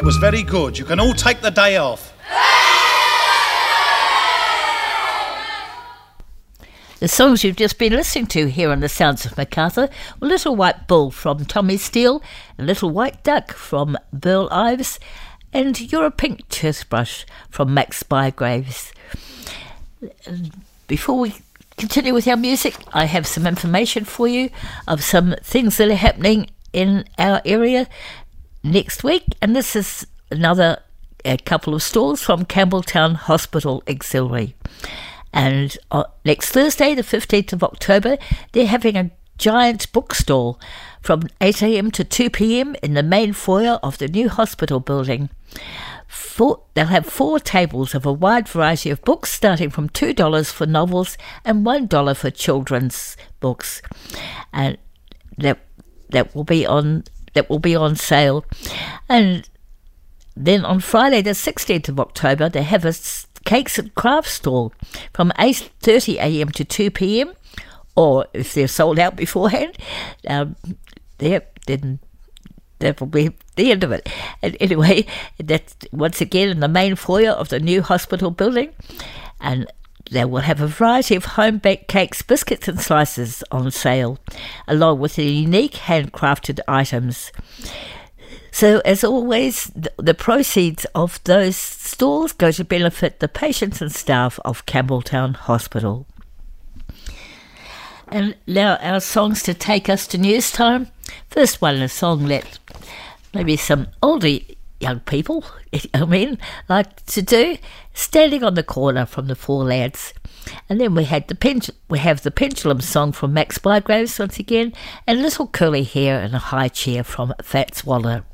It was very good. You can all take the day off. The songs you've just been listening to here on The Sounds of Macarthur were Little White Bull from Tommy Steele, and Little White Duck from Burl Ives, and You're a Pink Toothbrush from Max Bygraves. Before we continue with our music, I have some information for you of some things that are happening in our area next week, and this is a couple of stalls from Campbelltown Hospital Auxiliary. And next Thursday, the 15th of October, they're having a giant bookstall from 8 a.m. to 2 p.m. in the main foyer of the new hospital building. They'll have 4 tables of a wide variety of books, starting from $2 for novels and $1 for children's books, and that will be on sale. And then on Friday, the 16th of October, they have a cakes and crafts stall from 8:30 a.m. to 2 p.m. or if they're sold out beforehand, then that will be the end of it. And anyway, that's once again in the main foyer of the new hospital building, and they will have a variety of home-baked cakes, biscuits and slices on sale, along with the unique handcrafted items. So, as always, the proceeds of those stalls go to benefit the patients and staff of Campbelltown Hospital. And now our songs to take us to news time. First one, a song that maybe some older young people, like to do, Standing on the Corner from the Four Lads. And then we have the Pendulum song from Max Bygraves once again, and Little Curly Hair in a High Chair from Fats Waller.